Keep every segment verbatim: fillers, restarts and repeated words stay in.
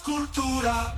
Cultura.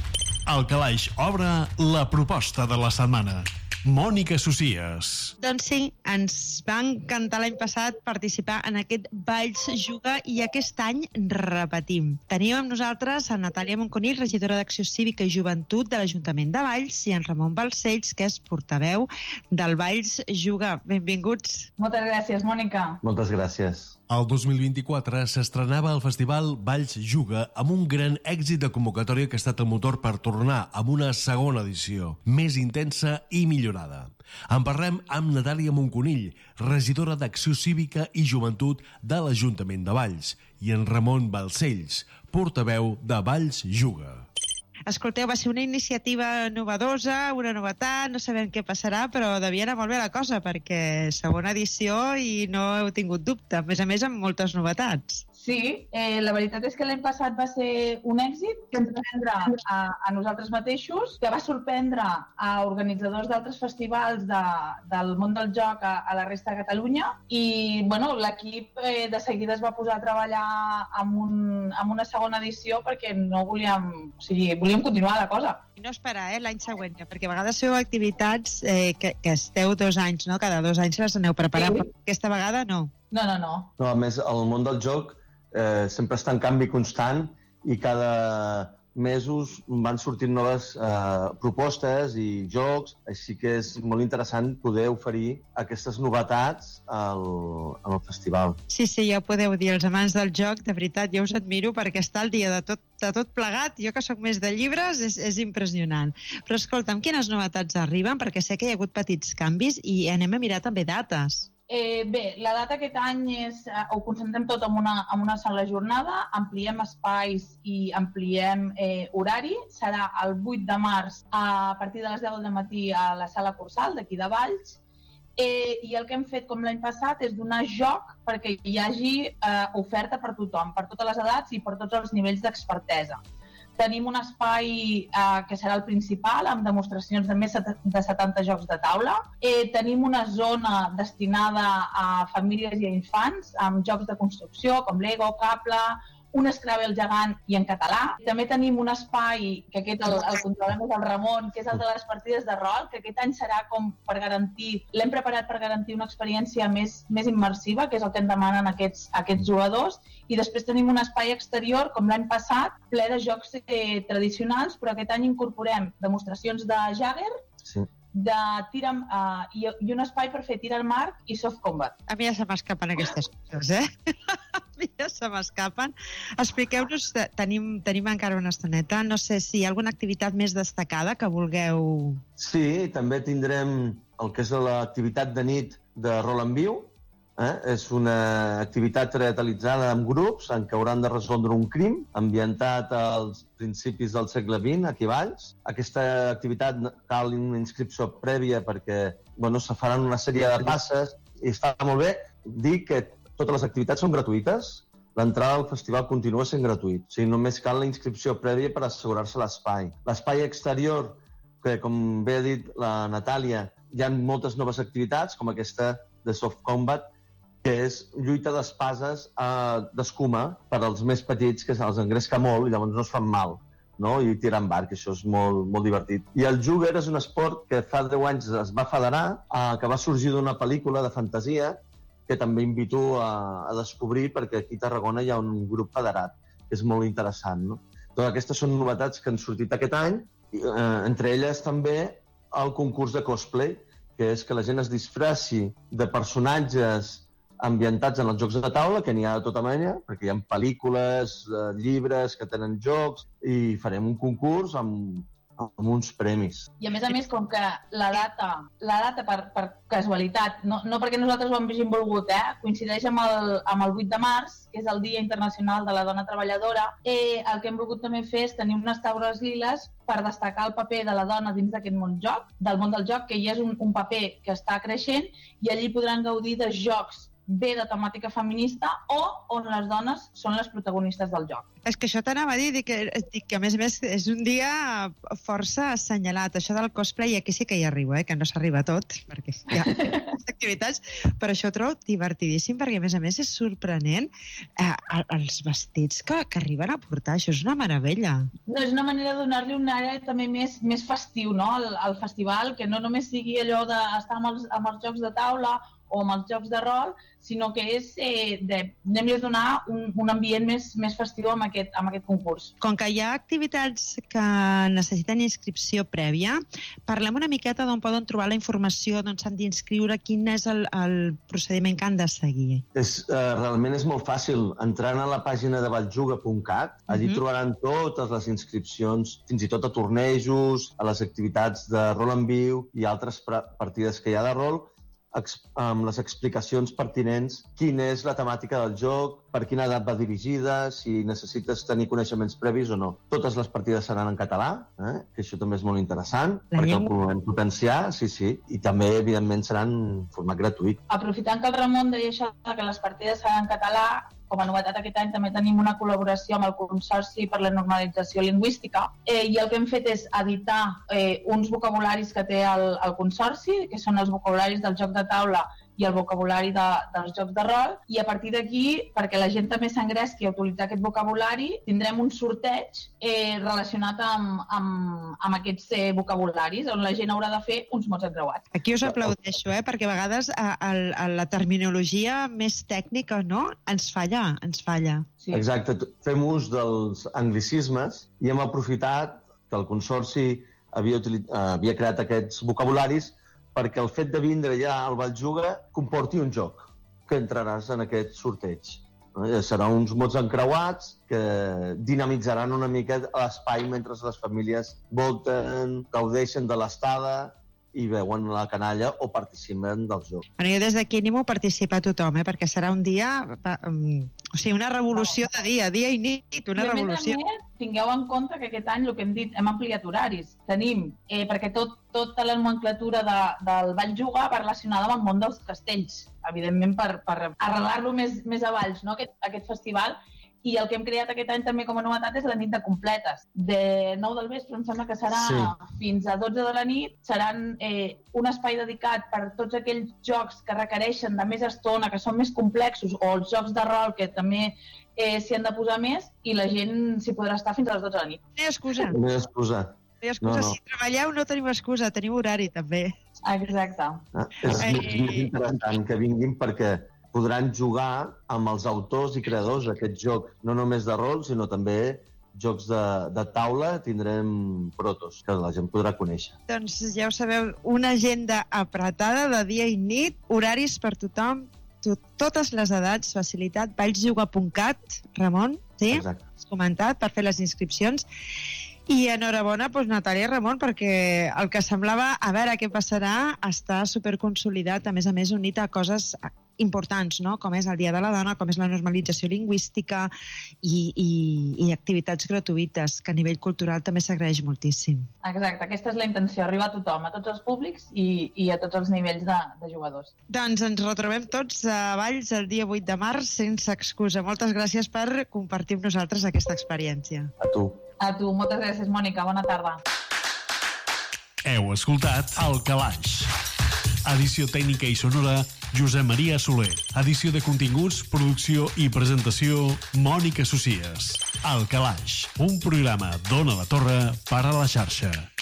El Calaix obre la proposta de la setmana. Mònica Socias. Doncs sí, ens va encantar l'any passat participar en aquest Valls Juga i aquest any repetim. Teníem amb nosaltres a Natàlia Monconill, regidora d'Acció Cívica i Joventut de l'Ajuntament de Valls, i en Ramon Balcells, que és portaveu del Valls Juga. Benvinguts. Moltes gràcies, Mònica. Moltes gràcies. El dos mil vint-i-quatre s'estrenava el festival Valls Juga amb un gran èxit de convocatòria que ha estat el motor per tornar amb una segona edició, més intensa i millorada. En parlem amb Natàlia Monconill, regidora d'Acció Cívica i Joventut de l'Ajuntament de Valls, i en Ramon Balcells, portaveu de Valls Juga. Escolteu, va ser una iniciativa novedosa, una novetat, no sabem què passarà, però devia anar molt bé la cosa, perquè segona edició i no heu tingut dubte, a més a més amb moltes novetats. Sí, eh, la veritat és que l'any passat va ser un èxit que ens va sorprendre a, a nosaltres mateixos, que va sorprendre a organitzadors d'altres festivals de, del món del joc a, a la resta de Catalunya, i bueno, l'equip eh, de seguida es va posar a treballar amb, un, amb una segona edició perquè no volíem, o sigui, volíem continuar la cosa. I no esperar eh, l'any següent, perquè a vegades feu activitats eh, que, que esteu dos anys, no? Cada dos anys les aneu preparant, sí. Però aquesta vegada no. No, no, no. No, a més, el món del joc eh, sempre està en canvi constant i cada mesos van sortint noves eh, propostes i jocs, així que és molt interessant poder oferir aquestes novetats al, al festival. Sí, sí, ja ho podeu dir, els amants del joc, de veritat, jo us admiro perquè està al dia de tot, de tot plegat, jo que sóc més de llibres, és, és impressionant. Però escolta'm, quines novetats arriben? Perquè sé que hi ha hagut petits canvis i anem a mirar també dates. Eh, bé, la data aquest any és, eh, ho concentrem tot en una, en una sola jornada, ampliem espais i ampliem eh, horari. Serà el vuit de març a partir de les deu del matí a la sala Cursal d'aquí de Valls. Eh, I el que hem fet com l'any passat és donar joc perquè hi hagi eh, oferta per tothom, per totes les edats i per tots els nivells d'expertesa. Tenim un espai eh, que serà el principal, amb demostracions de més de setanta jocs de taula. Eh, tenim una zona destinada a famílies i a infants, amb jocs de construcció com Lego, Cable, un Scrabble gegant i en català. També tenim un espai, que aquest el, el controlem és el Ramon, que és el de les partides de rol, que aquest any serà com per garantir, l'hem preparat per garantir una experiència més, més immersiva, que és el que en demanen aquests, aquests jugadors. I després tenim un espai exterior, com l'any passat, ple de jocs eh, tradicionals, però aquest any incorporem demostracions de Jagger, sí. de tir amb, uh, i, i un espai per fer tir al marc i soft combat. A mi ja se m'escapen aquestes coses, eh? A mi ja se m'escapen. Expliqueu-nos, tenim, tenim encara una estoneta, no sé si hi ha alguna activitat més destacada que vulgueu... Sí, també tindrem el que és l'activitat de nit de rol en viu. Eh? És una activitat teatralitzada amb grups en què hauran de resoldre un crim ambientat als principis del segle vint aquí a Valls. Aquesta activitat cal una inscripció prèvia perquè bueno, se faran una sèrie de passes i està molt bé dir que totes les activitats són gratuïtes. L'entrada al festival continua sent gratuït. O sigui, només cal la inscripció prèvia per assegurar-se l'espai. L'espai exterior, que com bé ha dit la Natàlia, hi ha moltes noves activitats com aquesta de soft combat, que és lluita d'espases eh, d'escuma per als més petits, que se'ls engresca molt i llavors no es fan mal, no? I tirar amb arc, això és molt, molt divertit. I el Júger és un esport que fa deu anys es va federar, eh, que va sorgir d'una pel·lícula de fantasia, que també invito a, a descobrir perquè aquí a Tarragona hi ha un grup federat, que és molt interessant, no? Doncs aquestes són novetats que han sortit aquest any, i, eh, entre elles també el concurs de cosplay, que és que la gent es disfressi de personatges ambientats en els jocs de taula, que n'hi ha de tota mena, perquè hi ha pel·lícules, eh, llibres que tenen jocs, i farem un concurs amb, amb uns premis. I a més a més, com que la data, la data per, per casualitat, no, no perquè nosaltres ho hagin volgut, eh, coincideix amb el, amb el vuit de març, que és el Dia Internacional de la Dona Treballadora, eh, el que hem volgut també fer és tenir unes taules liles per destacar el paper de la dona dins d'aquest món joc, del món del joc, que ja és un, un paper que està creixent, i allí podran gaudir de jocs bé de temàtica feminista o on les dones són les protagonistes del joc. És que això t'anava a dir, dic que, dic que a més a més és un dia força assenyalat. Això del cosplay aquí sí que hi arribo, eh? Que no s'arriba a tot, perquè hi ha activitats, però això ho trobo divertidíssim, perquè a més a més és sorprenent eh, els vestits que, que arriben a portar. Això és una meravella. No, és una manera de donar-li un aire també més, més festiu, no?, al, al festival, que no només sigui allò d'estar amb els, amb els jocs de taula o amb els jocs de rol, sinó que és eh, de, anem-li a donar un, un ambient més, més festiu amb aquest, amb aquest concurs. Com que hi ha activitats que necessiten inscripció prèvia, parlem una miqueta d'on poden trobar la informació, d'on s'han d'inscriure, quin és el, el procediment que han de seguir. És, eh, realment és molt fàcil. Entrant a la pàgina de valljuga punt cat, allí uh-huh. trobaran totes les inscripcions, fins i tot a tornejos, a les activitats de rol en viu i altres partides que hi ha de rol, amb les explicacions pertinents, quina és la temàtica del joc, per quina edat va dirigida, si necessites tenir coneixements previs o no. Totes les partides seran en català, eh? Que això també és molt interessant, la perquè llengua. El volem potenciar, sí, sí, i també, evidentment, seran en format gratuït. Aprofitant que el Ramon deia això que les partides seran en català, com a novetat aquest any també tenim una col·laboració amb el Consorci per la Normalització Lingüística eh, i el que hem fet és editar eh, uns vocabularis que té el, el Consorci, que són els vocabularis del joc de taula i el vocabulari de, dels jocs de rol, i a partir d'aquí, perquè la gent també s'engresqui a utilitzar aquest vocabulari, tindrem un sorteig eh, relacionat amb, amb, amb aquests eh, vocabularis, on la gent haurà de fer uns mots encreuats. Aquí us aplaudeixo, eh, perquè a vegades a, a, a la terminologia més tècnica, no?, ens falla, ens falla. Sí. Exacte, fem ús dels anglicismes i hem aprofitat que el Consorci havia, havia creat aquests vocabularis perquè el fet de vindre ja al Valljuga comporti un joc, que entraràs en aquest sorteig. Seran uns mots encreuats que dinamitzaran una mica l'espai mentre les famílies volten, gaudeixen de l'estada i veuen la canalla o participen del joc. Bueno, jo des d'aquí animo a participar a tothom, eh? Perquè serà un dia, um, o sigui, una revolució de dia, dia i nit, una revolució. A més, tingueu en compte que aquest any, el que hem dit, hem ampliat horaris. Tenim, eh, perquè tot, tota la nomenclatura de, del Valljuga va relacionada amb el món dels castells, evidentment per, per arrelar-lo més, més a Valls, no? aquest, aquest festival. I el que hem creat aquest any també com a novetat és la nit de completes. De nou del vespre, em sembla que serà sí. fins a dotze de la nit, seran eh, un espai dedicat per tots aquells jocs que requereixen de més estona, que són més complexos, o els jocs de rol, que també eh, s'hi han de posar més, i la gent s'hi podrà estar fins a les dotze de la nit. No hi ha excusa. No hi ha excusa. No hi ha excusa. No, no. Si treballeu no tenim excusa, tenim horari també. Exacte. Ah, és eh... més interessant que vinguin perquè podran jugar amb els autors i creadors d'aquest joc, no només de rol, sinó també jocs de, de taula, tindrem protos, que la gent podrà conèixer. Doncs ja ho sabeu, una agenda apretada de dia i nit, horaris per tothom, tot, totes les edats, facilitat, valljuga punt cat, Ramon, sí? Exacte. Has comentat, per fer les inscripcions. I enhorabona, doncs, Natàlia i Ramon, perquè el que semblava, a veure què passarà, està superconsolidat, a més a més unit a coses importants, no? Com és el Dia de la Dona, com és la normalització lingüística i, i, i activitats gratuïtes, que a nivell cultural també s'agraeix moltíssim. Exacte, aquesta és la intenció, arribar a tothom, a tots els públics i, i a tots els nivells de, de jugadors. Doncs ens retrobem tots a Valls el dia vuit de març, sense excusa. Moltes gràcies per compartir amb nosaltres aquesta experiència. A tu. A tu, moltes gràcies, Mònica, bona tarda. Heu escoltat El Calaix. Edició tècnica i sonora, Josep Maria Soler. Edició de continguts, producció i presentació, Mònica Socies. El Calaix, un programa d'Ona la Torre per a la xarxa.